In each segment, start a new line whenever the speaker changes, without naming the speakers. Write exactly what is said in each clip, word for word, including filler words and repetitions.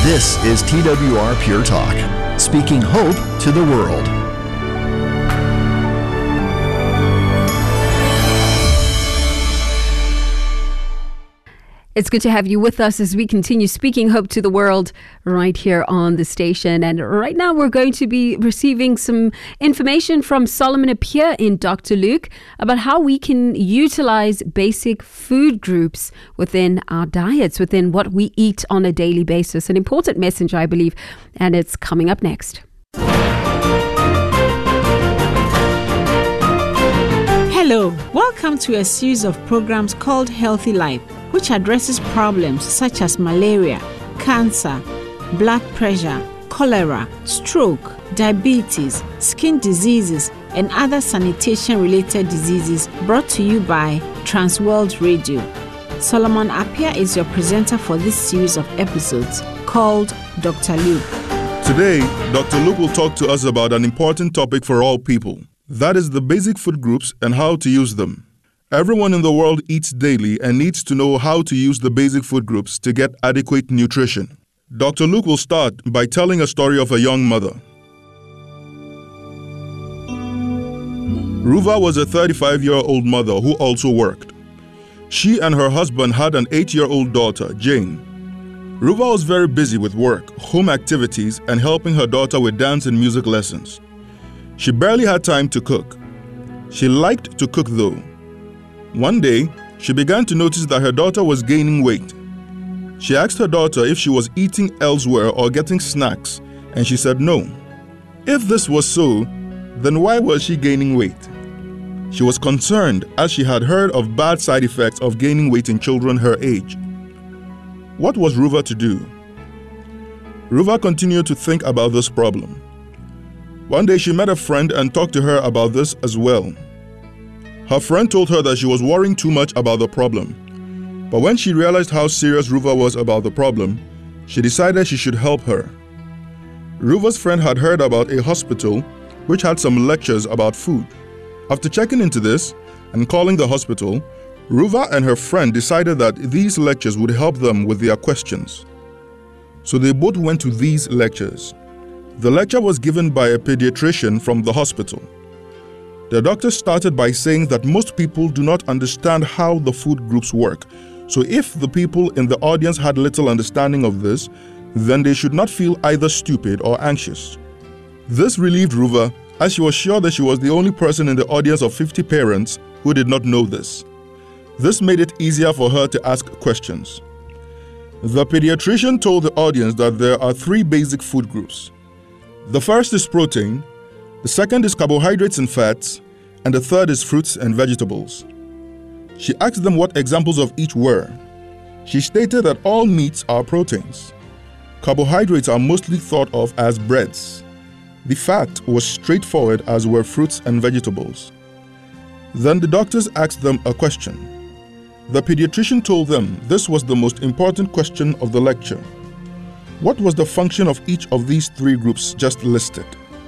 This is T W R Pure Talk, speaking hope to the world.
It's good to have you with us as we continue speaking hope to the world right here on the station. And right now we're going to be receiving some information from Solomon Appiah in Doctor Luke about how we can utilize basic food groups within our diets, within what we eat on a daily basis. An important message, I believe, and it's coming up next.
Hello, welcome to a series of programs called Healthy Life, which addresses problems such as malaria, cancer, blood pressure, cholera, stroke, diabetes, skin diseases, and other sanitation-related diseases, brought to you by Transworld Radio. Solomon Appiah is your presenter for this series of episodes called Doctor Luke.
Today, Doctor Luke will talk to us about an important topic for all people. That is the basic food groups and how to use them. Everyone in the world eats daily and needs to know how to use the basic food groups to get adequate nutrition. Doctor Luke will start by telling a story of a young mother. Ruva was a thirty-five-year-old mother who also worked. She and her husband had an eight-year-old daughter, Jane. Ruva was very busy with work, home activities, and helping her daughter with dance and music lessons. She barely had time to cook. She liked to cook though. One day, she began to notice that her daughter was gaining weight. She asked her daughter if she was eating elsewhere or getting snacks, and she said no. If this was so, then why was she gaining weight? She was concerned as she had heard of bad side effects of gaining weight in children her age. What was Ruva to do? Ruva continued to think about this problem. One day she met a friend and talked to her about this as well. Her friend told her that she was worrying too much about the problem. But when she realized how serious Ruva was about the problem, she decided she should help her. Ruva's friend had heard about a hospital which had some lectures about food. After checking into this and calling the hospital, Ruva and her friend decided that these lectures would help them with their questions. So they both went to these lectures. The lecture was given by a pediatrician from the hospital. The doctor started by saying that most people do not understand how the food groups work. So if the people in the audience had little understanding of this, then they should not feel either stupid or anxious. This relieved Ruva, as she was sure that she was the only person in the audience of fifty parents who did not know this. This made it easier for her to ask questions. The pediatrician told the audience that there are three basic food groups. The first is protein, the second is carbohydrates and fats, and the third is fruits and vegetables. She asked them what examples of each were. She stated that all meats are proteins. Carbohydrates are mostly thought of as breads. The fat was straightforward, as were fruits and vegetables. Then the doctors asked them a question. The pediatrician told them this was the most important question of the lecture. What was the function of each of these three groups just listed?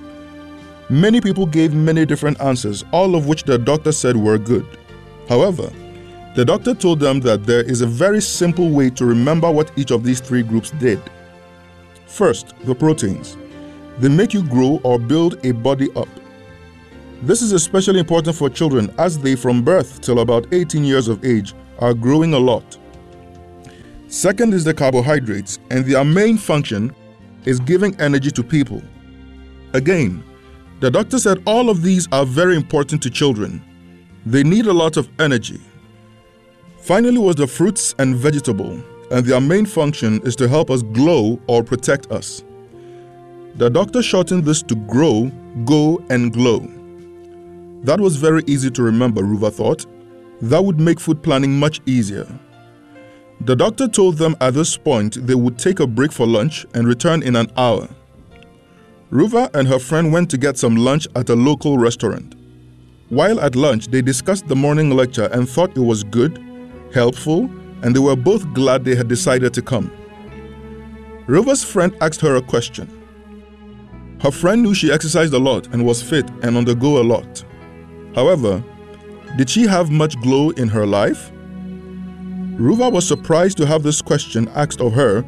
Many people gave many different answers, all of which the doctor said were good. However, the doctor told them that there is a very simple way to remember what each of these three groups did. First, the proteins. They make you grow or build a body up. This is especially important for children, as they from birth till about eighteen years of age are growing a lot. Second is the carbohydrates, and their main function is giving energy to people. Again, the doctor said all of these are very important to children. They need a lot of energy. Finally was the fruits and vegetable, and their main function is to help us glow or protect us. The doctor shortened this to grow, go, and glow. That was very easy to remember, Ruva thought. That would make food planning much easier. The doctor told them at this point they would take a break for lunch and return in an hour. Ruva and her friend went to get some lunch at a local restaurant. While at lunch, they discussed the morning lecture and thought it was good, helpful, and they were both glad they had decided to come. Ruva's friend asked her a question. Her friend knew she exercised a lot and was fit and on the go a lot. However, did she have much glow in her life? Ruva was surprised to have this question asked of her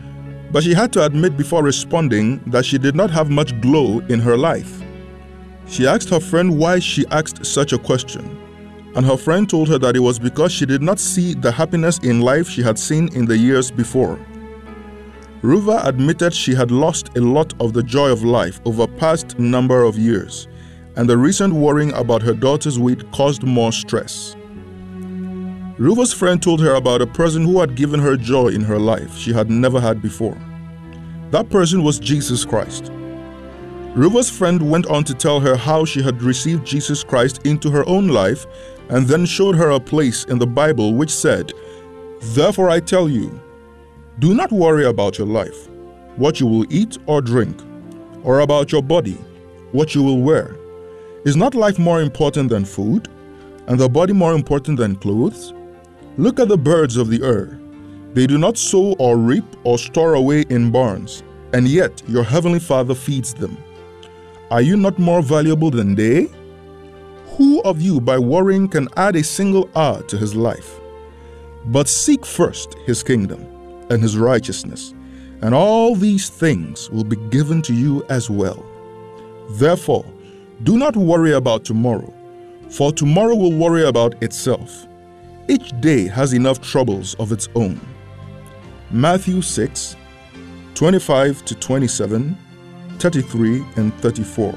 but she had to admit before responding that she did not have much glow in her life. She asked her friend why she asked such a question, and her friend told her that it was because she did not see the happiness in life she had seen in the years before. Ruva admitted she had lost a lot of the joy of life over past number of years, and the recent worrying about her daughter's weight caused more stress. Ruva's friend told her about a person who had given her joy in her life she had never had before. That person was Jesus Christ. Ruva's friend went on to tell her how she had received Jesus Christ into her own life and then showed her a place in the Bible which said, "Therefore I tell you, do not worry about your life, what you will eat or drink, or about your body, what you will wear. Is not life more important than food, and the body more important than clothes? Look at the birds of the air. They do not sow or reap or store away in barns, and yet your heavenly Father feeds them. Are you not more valuable than they? Who of you by worrying can add a single hour to his life? But seek first his kingdom and his righteousness, and all these things will be given to you as well. Therefore, do not worry about tomorrow, for tomorrow will worry about itself. Each day has enough troubles of its own." Matthew six, twenty-five to twenty-seven, thirty-three and thirty-four.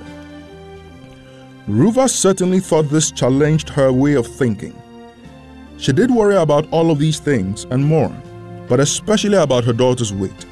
Ruva certainly thought this challenged her way of thinking. She did worry about all of these things and more, but especially about her daughter's weight.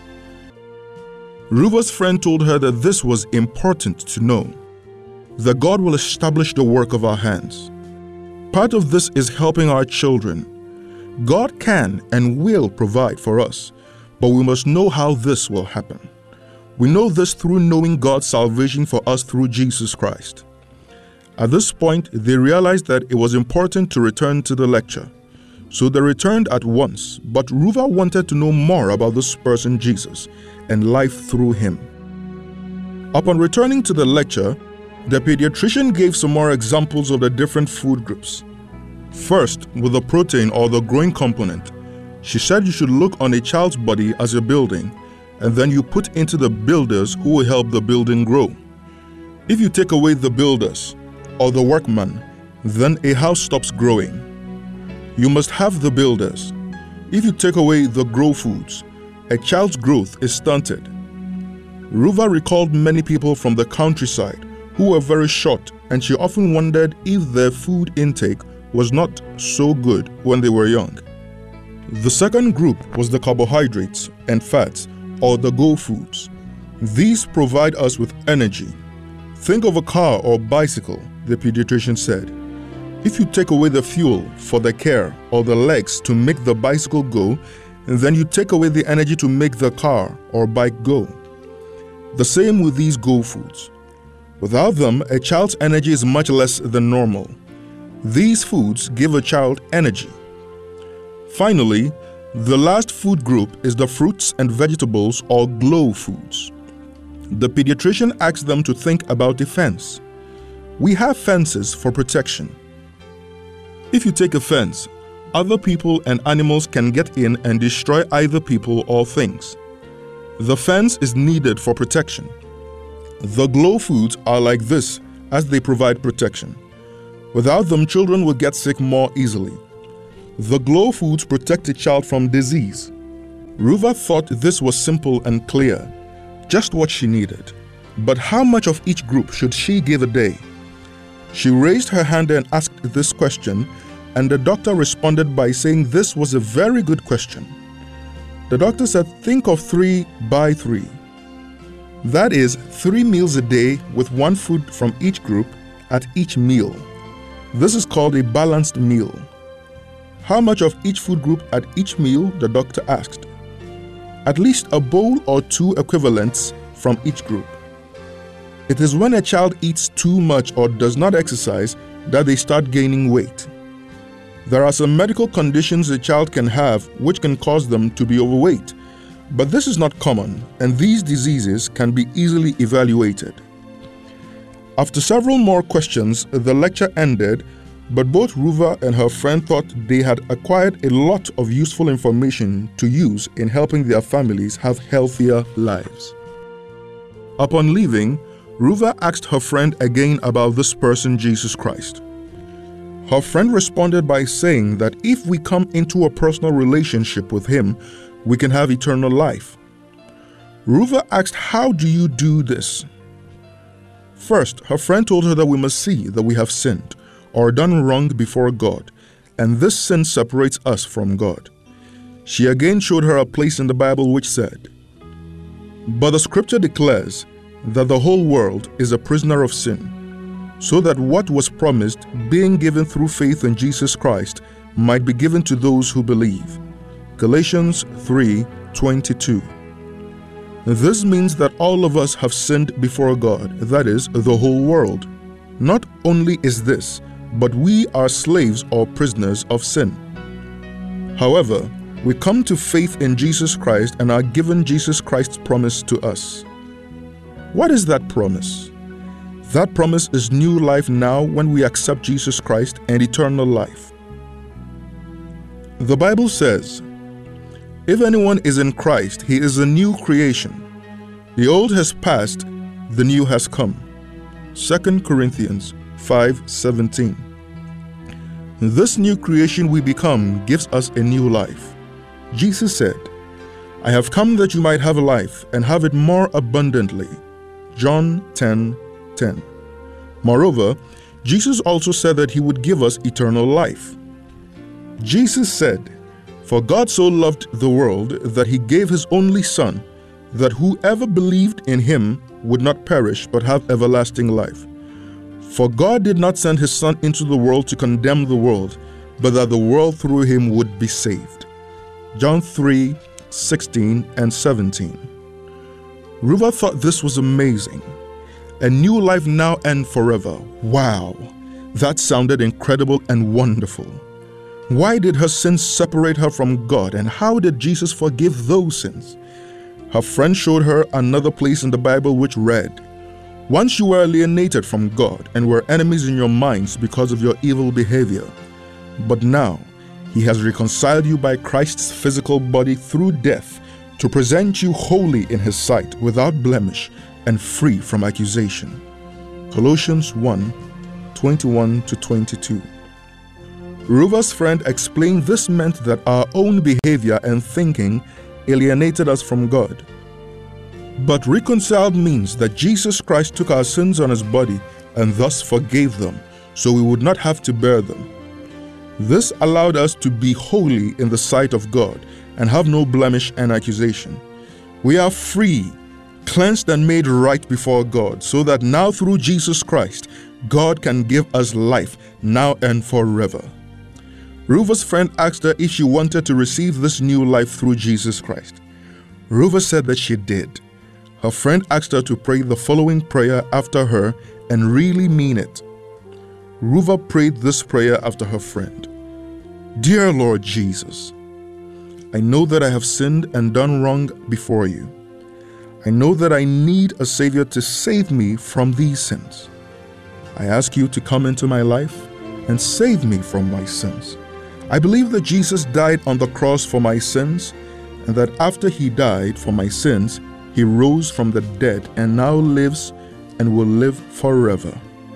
Ruva's friend told her that this was important to know, that God will establish the work of our hands. Part of this is helping our children. God can and will provide for us, but we must know how this will happen. We know this through knowing God's salvation for us through Jesus Christ. At this point, they realized that it was important to return to the lecture. So they returned at once, but Ruva wanted to know more about this person Jesus and life through him. Upon returning to the lecture, the pediatrician gave some more examples of the different food groups. First, with the protein or the growing component, she said you should look on a child's body as a building, and then you put into the builders who will help the building grow. If you take away the builders or the workman, then a house stops growing. You must have the builders. If you take away the grow foods, a child's growth is stunted. Ruva recalled many people from the countryside who were very short, and she often wondered if their food intake was not so good when they were young. The second group was the carbohydrates and fats, or the go foods. These provide us with energy. Think of a car or bicycle, the pediatrician said. If you take away the fuel for the care or the legs to make the bicycle go, then you take away the energy to make the car or bike go. The same with these go foods. Without them, a child's energy is much less than normal. These foods give a child energy. Finally, the last food group is the fruits and vegetables or glow foods. The pediatrician asked them to think about a fence. We have fences for protection. If you take a fence, other people and animals can get in and destroy either people or things. The fence is needed for protection. The glow foods are like this as they provide protection. Without them, children will get sick more easily. The glow foods protect a child from disease. Ruva thought this was simple and clear, just what she needed. But how much of each group should she give a day? She raised her hand and asked this question, and the doctor responded by saying this was a very good question. The doctor said, think of three by three. That is, three meals a day with one food from each group at each meal. This is called a balanced meal. How much of each food group at each meal? The doctor asked. At least a bowl or two equivalents from each group. It is when a child eats too much or does not exercise that they start gaining weight. There are some medical conditions a child can have which can cause them to be overweight, but this is not common, and these diseases can be easily evaluated. After several more questions, the lecture ended But both Ruva and her friend thought they had acquired a lot of useful information to use in helping their families have healthier lives. Upon leaving, Ruva asked her friend again about this person, Jesus Christ. Her friend responded by saying that if we come into a personal relationship with him, we can have eternal life. Ruva asked, "How do you do this?" First, her friend told her that we must see that we have sinned or done wrong before God, and this sin separates us from God. She again showed her a place in the Bible which said, "But the scripture declares that the whole world is a prisoner of sin, so that what was promised, being given through faith in Jesus Christ, might be given to those who believe." Galatians three twenty-two. This means that all of us have sinned before God, that is, the whole world. Not only is this, but we are slaves or prisoners of sin. However, we come to faith in Jesus Christ and are given Jesus Christ's promise to us. What is that promise? That promise is new life now when we accept Jesus Christ and eternal life. The Bible says, "If anyone is in Christ, he is a new creation. The old has passed, the new has come." Second Corinthians five seventeen. This new creation we become gives us a new life. Jesus said, "I have come that you might have life and have it more abundantly." John ten ten. Moreover, Jesus also said that he would give us eternal life. Jesus said, "For God so loved the world that he gave his only Son, that whoever believed in him would not perish but have everlasting life. For God did not send his Son into the world to condemn the world, but that the world through him would be saved." John three sixteen and seventeen. Ruva thought this was amazing. A new life now and forever. Wow, that sounded incredible and wonderful. Why did her sins separate her from God, and how did Jesus forgive those sins? Her friend showed her another place in the Bible which read, "Once you were alienated from God and were enemies in your minds because of your evil behavior. But now he has reconciled you by Christ's physical body through death to present you holy in his sight, without blemish and free from accusation." Colossians one twenty-one to twenty-two. Ruva's friend explained this meant that our own behavior and thinking alienated us from God. But reconciled means that Jesus Christ took our sins on his body and thus forgave them, so we would not have to bear them. This allowed us to be holy in the sight of God and have no blemish and accusation. We are free, cleansed and made right before God, so that now through Jesus Christ, God can give us life now and forever. Ruva's friend asked her if she wanted to receive this new life through Jesus Christ. Ruva said that she did. Her friend asked her to pray the following prayer after her and really mean it. Ruva prayed this prayer after her friend. "Dear Lord Jesus, I know that I have sinned and done wrong before you. I know that I need a Savior to save me from these sins. I ask you to come into my life and save me from my sins. I believe that Jesus died on the cross for my sins, and that after he died for my sins, he rose from the dead and now lives and will live forever.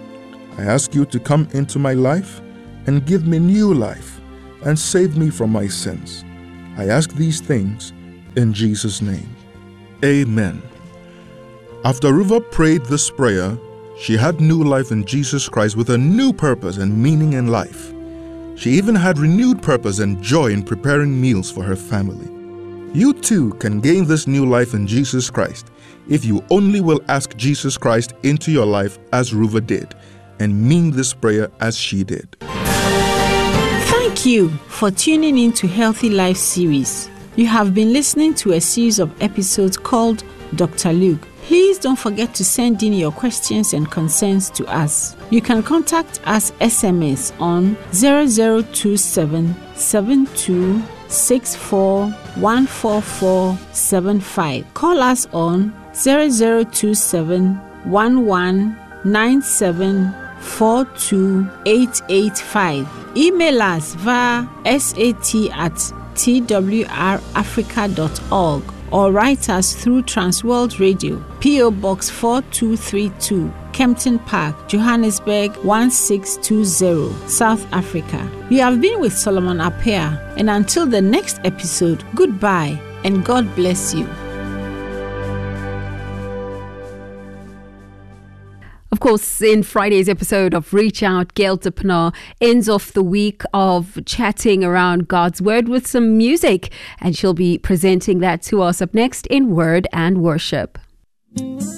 I ask you to come into my life and give me new life and save me from my sins. I ask these things in Jesus' name. Amen." After Ruva prayed this prayer, she had new life in Jesus Christ with a new purpose and meaning in life. She even had renewed purpose and joy in preparing meals for her family. You too can gain this new life in Jesus Christ if you only will ask Jesus Christ into your life as Ruva did and mean this prayer as she did.
Thank you for tuning in to Healthy Life series. You have been listening to a series of episodes called Doctor Luke. Please don't forget to send in your questions and concerns to us. You can contact us S M S on zero zero two seven seven two six four one four four seven five. Call us on zero zero two seven one one nine seven four two eight eight five. Email us via sat at t w r africa dot org or write us through Transworld Radio, P O Box four two three two, Kempton Park, Johannesburg one six two zero, South Africa. You have been with Solomon Appiah, and until the next episode, goodbye and God bless you.
Of course, in Friday's episode of Reach Out, Gail Dipner ends off the week of chatting around God's Word with some music, and she'll be presenting that to us up next in Word and Worship.